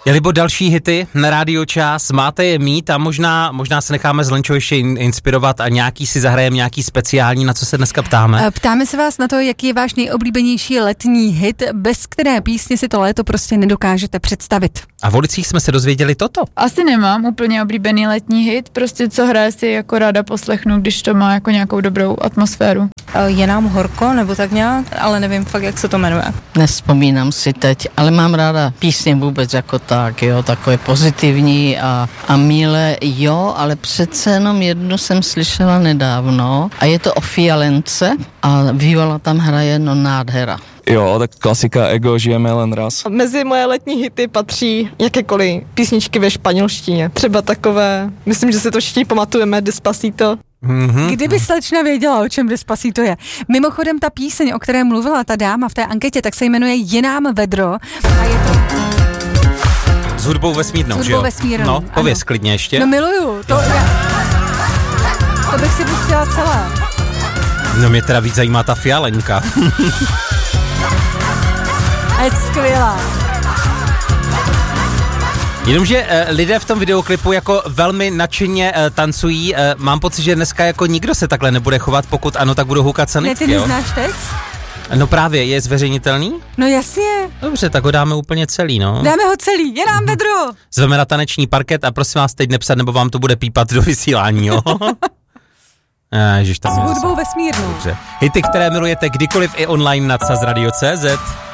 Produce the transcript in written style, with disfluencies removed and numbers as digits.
Jelibo další hity na Rádio Čas, máte je mít a možná se necháme s Lenčou ještě inspirovat a nějaký si zahrajeme, nějaký speciální, na co se dneska ptáme? Ptáme se vás na to, jaký je váš nejoblíbenější letní hit, bez které písně si to léto prostě nedokážete představit. A v ulicích jsme se dozvěděli toto. Asi nemám úplně oblíbený letní hit, prostě co hraje si jako ráda poslechnu, když to má jako nějakou dobrou atmosféru. Je nám horko, nebo tak nějak, ale nevím fakt, jak se to jmenuje. Nevzpomínám si teď, ale mám ráda písně vůbec jako tak, jo, takové pozitivní a milé, jo, ale přece jenom jednu jsem slyšela nedávno a je to o Fialence a Vívala tam hraje nádhera. Jo, tak klasika Ego, žijeme jen raz. Mezi moje letní hity patří jakékoliv písničky ve španělštině. Třeba takové, myslím, že si to všichni pamatujeme, Despacito. Kdyby slečna věděla, o čem Despacito je. Mimochodem ta píseň, o které mluvila ta dáma v té anketě, tak se jmenuje Je nám vedro a je to... S hudbou vesmírnou, že jo? Vesmírnou, no, pověz klidně ještě. No miluju, to bych si pustila celé. No mě teda víc zajímá ta Fialenka. A je skvělá. Jenomže lidé v tom videoklipu jako velmi nadšeně tancují. Mám pocit, že dneska jako nikdo se takhle nebude chovat, pokud ano, tak budou houkat sanitky, Ne, ty neznáš text? No právě, je zveřejnitelný? No jasně. Dobře, tak ho dáme úplně celý, no. Dáme ho celý, je nám vedro. Zveme na taneční parket a prosím vás teď nepsat, nebo vám to bude pípat do vysílání, jo. Ježiš, tam s hudbou vesmírnou. Dobře. Hity, které milujete kdykoliv i online na CZ.